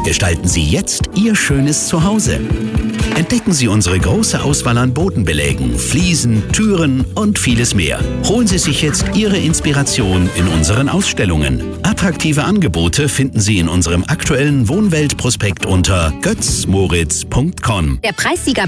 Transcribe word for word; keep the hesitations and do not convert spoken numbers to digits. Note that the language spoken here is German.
Gestalten Sie jetzt Ihr schönes Zuhause. Entdecken Sie unsere große Auswahl an Bodenbelägen, Fliesen, Türen und vieles mehr. Holen Sie sich jetzt Ihre Inspiration in unseren Ausstellungen. Attraktive Angebote finden Sie in unserem aktuellen Wohnweltprospekt unter götz moritz punkt com. Der Preissieger